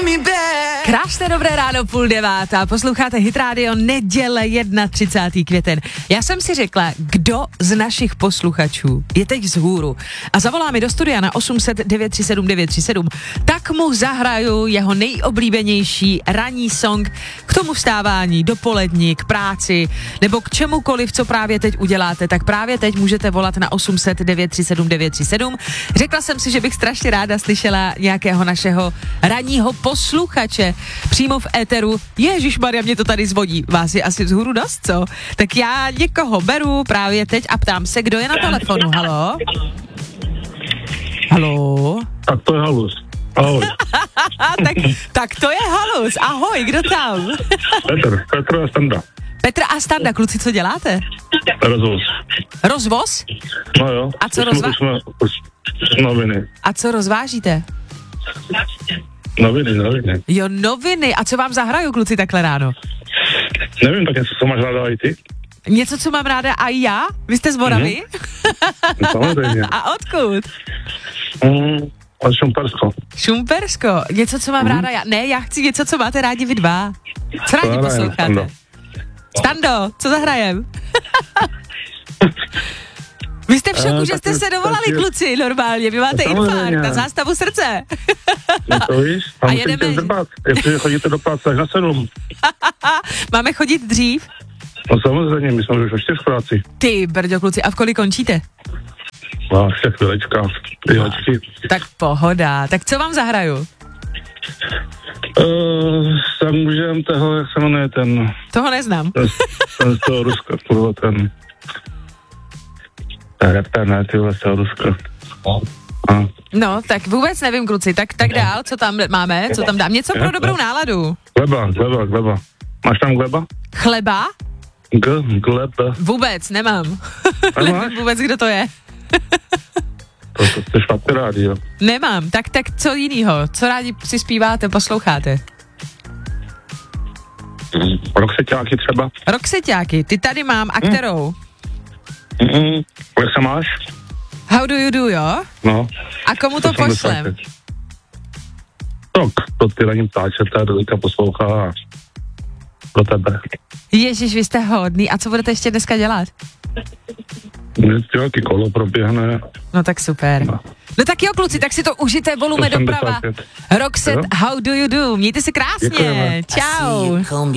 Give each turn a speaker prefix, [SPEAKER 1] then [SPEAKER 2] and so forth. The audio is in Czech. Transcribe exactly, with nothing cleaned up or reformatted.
[SPEAKER 1] Krásné dobré ráno, půl devátá, posloucháte Hit Radio, neděle třicátého prvního květen. Já jsem si řekla, kdo z našich posluchačů je teď vzhůru a zavolá mi do studia na osm set devět tři sedm devět tři sedm, tak mu zahraju jeho nejoblíbenější ranní song k tomu vstávání, dopolední, k práci nebo k čemukoliv, co právě teď uděláte, tak právě teď můžete volat na osm set devět tři sedm devět tři sedm. Řekla jsem si, že bych strašně ráda slyšela nějakého našeho ranního posluchače přímo v éteru. Ježišmarja, mě to tady zvodí. Vás je asi vzhůru dost, co? Tak já někoho beru právě teď a ptám se, kdo je na telefonu. Haló? Haló?
[SPEAKER 2] Tak to je halus. Ahoj.
[SPEAKER 1] tak, tak to je halus. Ahoj, kdo tam?
[SPEAKER 2] Petr, Petr a Standa.
[SPEAKER 1] Petr a Standa, kluci, co děláte?
[SPEAKER 2] Rozvoz.
[SPEAKER 1] Rozvoz?
[SPEAKER 2] No jo.
[SPEAKER 1] A co rozvážíte?
[SPEAKER 2] Noviny.
[SPEAKER 1] A co rozvážíte?
[SPEAKER 2] Noviny, noviny.
[SPEAKER 1] Jo, noviny. A co vám zahraju, kluci, takhle ráno?
[SPEAKER 2] Nevím, tak něco, co máš ráda i ty?
[SPEAKER 1] Něco, co mám ráda a já? Vy jste z Moravy?
[SPEAKER 2] Mm-hmm. Samozřejmě.
[SPEAKER 1] A odkud?
[SPEAKER 2] Mm, od Šumpersko.
[SPEAKER 1] Šumpersko. Něco, co mám mm-hmm. ráda já? Ne, já chci něco, co máte rádi vy dva. Co rádi posloucháte? Stando. Stando, co zahrajem? Vy jste v šoku, uh, že jste se dovolali, je... kluci, normálně. Vy máte infarkt na zástavu srdce.
[SPEAKER 2] No to víš, a, a jedeme. Zdrbat, jestli chodíte do práce až na sedm.
[SPEAKER 1] Máme chodit dřív?
[SPEAKER 2] No samozřejmě, my jsme už o čtyř v práci.
[SPEAKER 1] Ty, brďo, kluci, a v kolik končíte?
[SPEAKER 2] No, ještě chvilečka, chvílečky.
[SPEAKER 1] Tak pohoda. Tak co vám zahraju?
[SPEAKER 2] Uh, jsem můžem toho, jak se jmenuje ten...
[SPEAKER 1] Toho neznám.
[SPEAKER 2] Ten, ten z toho Ruska, ten... Rapper, ne, ty z toho Ruska. A.
[SPEAKER 1] No, tak vůbec nevím, kluci, tak, tak dál, co tam máme, co tam dám, něco pro dobrou náladu.
[SPEAKER 2] Gleba, gleba, gleba. Máš tam gleba?
[SPEAKER 1] Chleba?
[SPEAKER 2] G, gleba.
[SPEAKER 1] Vůbec, nemám. Nevím vůbec, kdo to je.
[SPEAKER 2] To, to jsi špatně rádi, jo.
[SPEAKER 1] Nemám, tak, tak co jinýho, co rádi si zpíváte, posloucháte?
[SPEAKER 2] Roxeťáky třeba.
[SPEAKER 1] Roxeťáky, ty tady mám, a kterou?
[SPEAKER 2] Mm, jak se máš?
[SPEAKER 1] How do you do, jo?
[SPEAKER 2] No.
[SPEAKER 1] A komu to, to pošlem?
[SPEAKER 2] Tak, to ty na ním ptáče, ta Dolika poslouchá a pro tebe.
[SPEAKER 1] Ježiš, vy jste hodný. A co budete ještě dneska dělat?
[SPEAKER 2] Nějaký kolo proběhne.
[SPEAKER 1] No tak super. No. No tak jo, kluci, tak si to užijte, volume doprava. Roxette, how do you do? Mějte se krásně.
[SPEAKER 2] Děkujeme.
[SPEAKER 1] Čau.